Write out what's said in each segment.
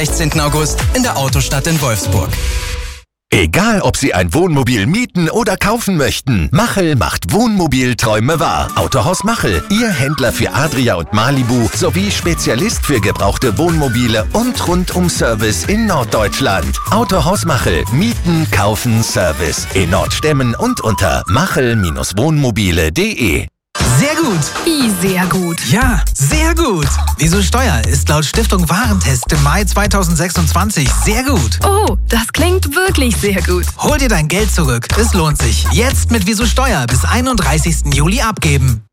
16. August in der Autostadt in Wolfsburg. Egal, ob Sie ein Wohnmobil mieten oder kaufen möchten, Machel macht Wohnmobilträume wahr. Autohaus Machel, Ihr Händler für Adria und Malibu sowie Spezialist für gebrauchte Wohnmobile und Rundum-Service in Norddeutschland. Autohaus Machel, Mieten, Kaufen, Service in Nordstemmen und unter machel-wohnmobile.de. Sehr gut. Wie sehr gut? Ja, sehr gut. Wieso Steuer ist laut Stiftung Warentest im Mai 2026 sehr gut. Oh, das klingt wirklich sehr gut. Hol dir dein Geld zurück. Es lohnt sich. Jetzt mit Wieso Steuer bis 31. Juli abgeben.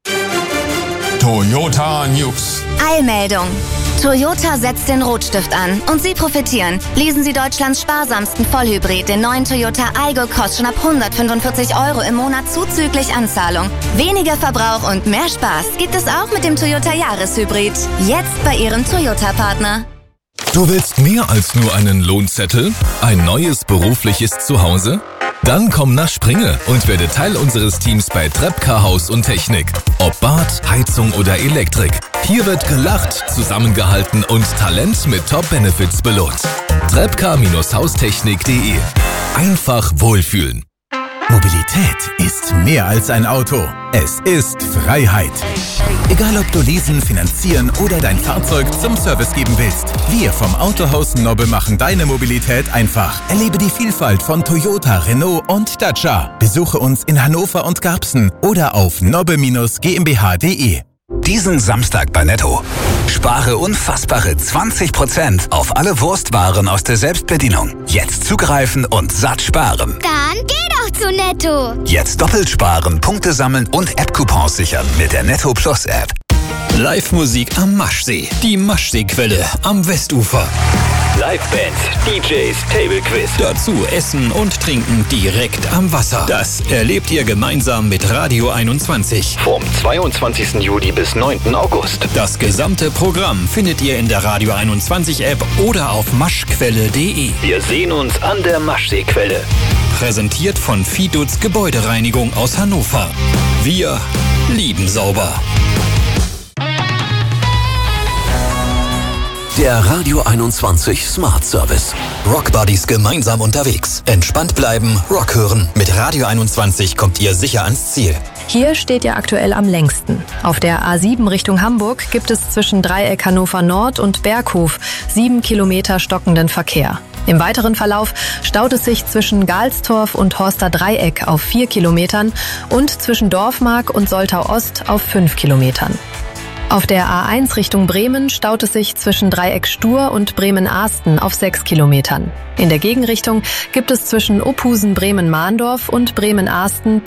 Toyota News. Eilmeldung. Toyota setzt den Rotstift an und Sie profitieren. Leasen Sie Deutschlands sparsamsten Vollhybrid, den neuen Toyota Aygo, kostet schon ab 145 € im Monat zuzüglich Anzahlung. Weniger Verbrauch und mehr Spaß gibt es auch mit dem Toyota Jahreshybrid. Jetzt bei Ihrem Toyota-Partner. Du willst mehr als nur einen Lohnzettel? Ein neues berufliches Zuhause? Dann komm nach Springe und werde Teil unseres Teams bei Trepka Haus und Technik. Ob Bad, Heizung oder Elektrik. Hier wird gelacht, zusammengehalten und Talent mit Top-Benefits belohnt. Trepka-haustechnik.de. Einfach wohlfühlen. Mobilität ist mehr als ein Auto. Es ist Freiheit. Egal ob du leasen, finanzieren oder dein Fahrzeug zum Service geben willst. Wir vom Autohaus Nobbe machen deine Mobilität einfach. Erlebe die Vielfalt von Toyota, Renault und Dacia. Besuche uns in Hannover und Garbsen oder auf nobbe-gmbh.de. Diesen Samstag bei Netto. Spare unfassbare 20% auf alle Wurstwaren aus der Selbstbedienung. Jetzt zugreifen und satt sparen. Dann geh doch zu Netto. Jetzt doppelt sparen, Punkte sammeln und App-Coupons sichern mit der Netto Plus App. Live-Musik am Maschsee. Die Maschseequelle am Westufer. Live-Bands, DJs, Table-Quiz. Dazu Essen und Trinken direkt am Wasser. Das erlebt ihr gemeinsam mit Radio 21. Vom 22. Juli bis 9. August. Das gesamte Programm findet ihr in der Radio 21 App oder auf maschquelle.de. Wir sehen uns an der Maschseequelle. Präsentiert von Fidutz Gebäudereinigung aus Hannover. Wir lieben sauber. Der Radio 21 Smart Service. Rock Buddies gemeinsam unterwegs. Entspannt bleiben, Rock hören. Mit Radio 21 kommt ihr sicher ans Ziel. Hier steht ihr aktuell am längsten. Auf der A7 Richtung Hamburg gibt es zwischen Dreieck Hannover Nord und Berghof 7 Kilometer stockenden Verkehr. Im weiteren Verlauf staut es sich zwischen Galstorf und Horster Dreieck auf 4 Kilometern und zwischen Dorfmark und Soltau Ost auf 5 Kilometern. Auf der A1 Richtung Bremen staut es sich zwischen Dreieck Stur und Bremen-Ahsten auf 6 Kilometern. In der Gegenrichtung gibt es zwischen Ophusen Bremen-Mahndorf und Bremen-Ahsten